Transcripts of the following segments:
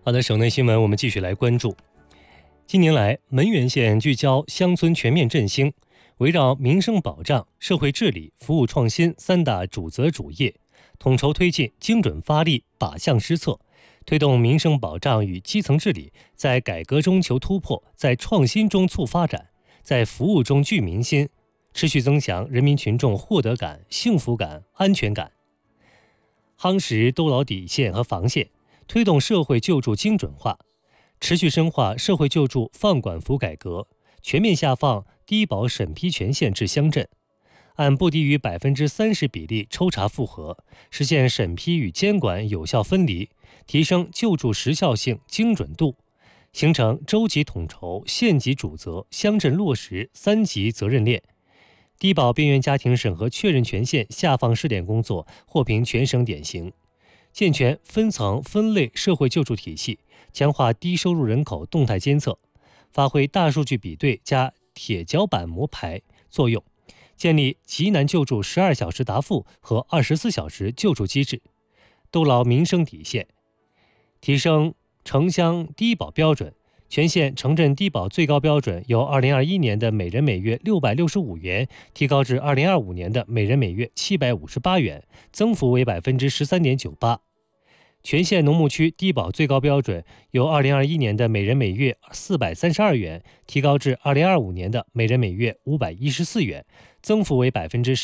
好的，省内新闻我们继续来关注。近年来，沔源县聚焦乡村全面振兴，围绕民生保障、社会治理、服务创新三大主责主业，统筹推进精准发力、靶向施策，推动民生保障与基层治理在改革中求突破，在创新中促发展，在服务中聚民心，持续增强人民群众获得感、幸福感、安全感。夯实兜牢底线和防线，推动社会救助精准化，持续深化社会救助放管服改革，全面下放低保审批权限至乡镇，按不低于30%比例抽查复核，实现审批与监管有效分离，提升救助时效性、精准度，形成州级统筹、县级主责、乡镇落实3级责任链。低保边缘家庭审核确认权限下放试点工作获评全省典型，健全分层分类社会救助体系，强化低收入人口动态监测，发挥大数据比对加铁脚板磨排作用，建立急难救助12小时答复和24小时救助机制，兜牢民生底线，提升城乡低保标准。全县城镇低保最高标准由2021年的每人每月665元提高至2025年的每人每月758元，增幅为13.98%。全县农牧区低保最高标准由2021年的每人每月432元提高至2025年的每人每月514元，增幅为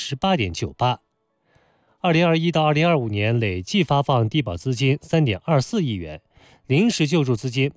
18.98%。2021到2025年累计发放低保资金3.24亿元。临时救助资金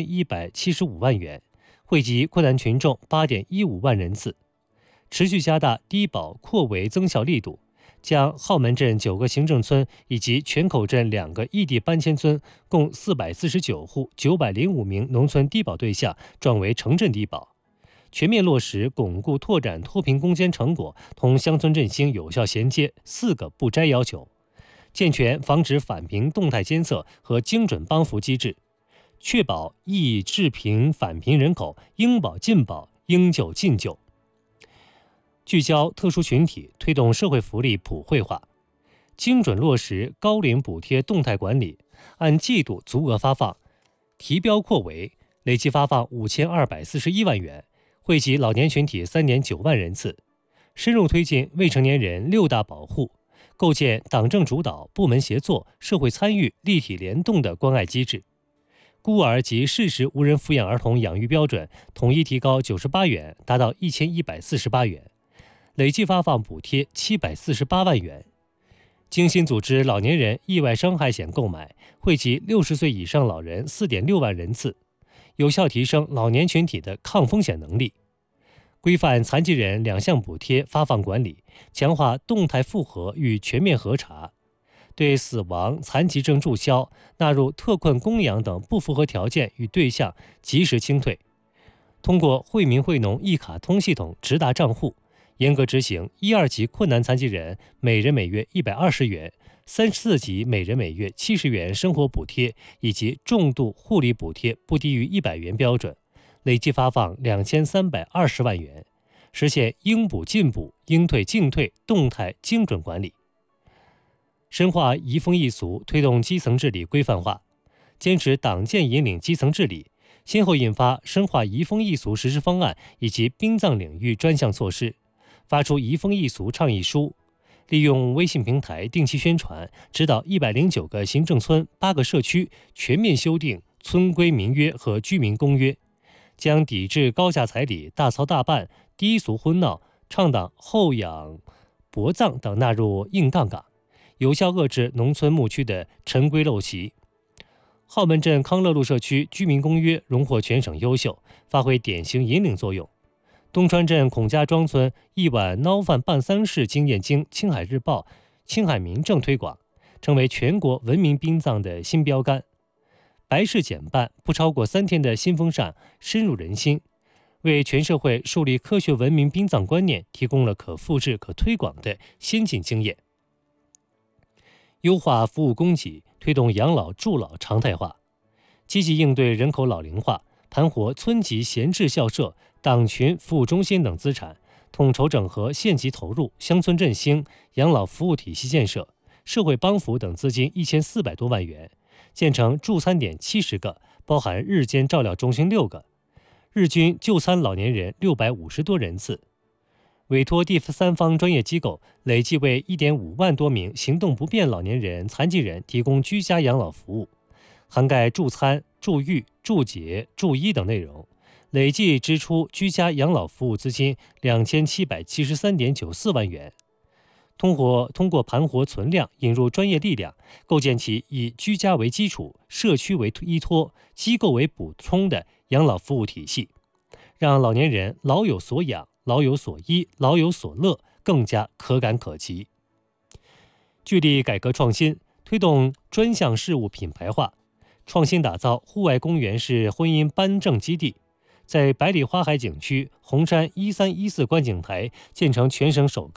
8175万元，惠及困难群众8.15万人次。持续加大低保扩围增效力度，将浩门镇9个行政村以及泉口镇2个异地搬迁村共449户905名农村低保对象转为城镇低保，全面落实巩固拓展脱贫攻坚成果同乡村振兴有效衔接4个不摘要求。健全防止返贫动态监测和精准帮扶机制，确保易致贫返贫人口应保尽保、应救尽救。聚焦特殊群体，推动社会福利普惠化，精准落实高龄补贴动态管理，按季度足额发放，提标扩围，累计发放5241万元，惠及老年群体3.9万人次。深入推进未成年人6大保护，构建党政主导、部门协作、社会参与立体联动的关爱机制。孤儿及适时无人抚养儿童养育标准统一提高98元，达到1148元，累计发放补贴748万元。精心组织老年人意外伤害险购买，惠及60岁以上老人4.6万人次，有效提升老年群体的抗风险能力。规范残疾人2项补贴发放管理，强化动态复核与全面核查，对死亡、残疾证注销、纳入特困供养等不符合条件与对象及时清退。通过惠民惠农一卡通系统直达账户，严格执行1、2级困难残疾人每人每月120元、3、4级每人每月70元生活补贴以及重度护理补贴不低于100元标准，累计发放2320万元，实现应补尽补、应退尽退动态精准管理。深化移风易俗，推动基层治理规范化，坚持党建引领基层治理，先后印发深化移风易俗实施方案以及殡葬领域专项措施，发出移风易俗倡议书，利用微信平台定期宣传，指导109个行政村、8个社区全面修订村规民约和居民公约，将抵制高价彩礼、大操大办、低俗婚闹、倡导后养薄葬等纳入硬杠杆，有效遏制农村牧区的陈规陋习。浩门镇康乐路社区居民公约荣获全省优秀，发挥典型引领作用。东川镇孔家庄村一碗孬饭拌丧事经验经青海日报、青海民政推广，成为全国文明殡葬的新标杆。白事简办不超过3天的新风尚深入人心，为全社会树立科学文明殡葬观念提供了可复制、可推广的先进经验。优化服务供给，推动养老助老常态化，积极应对人口老龄化，盘活村级闲置校舍、党群服务中心等资产，统筹整合县级投入、乡村振兴、养老服务体系建设、社会帮扶等资金1400多万元， 建成助餐点70个，包含日间照料中心6个，日均就餐老年人650多人次。委托第三方专业机构累计为1.5万多名行动不便老年人、残疾人提供居家养老服务，涵盖助餐、助育、助解、助医等内容，累计支出居家养老服务资金2773.94万元。通过盘活存量，引入专业力量，构建起以居家为基础、社区为依托、机构为补充的养老服务体系，让老年人老有所养、老有所依、老有所乐更加可感可及。聚力改革创新，推动专项事务品牌化，创新打造户外公园式婚姻颁证基地，在百里花海景区红山1314观景台建成全省首个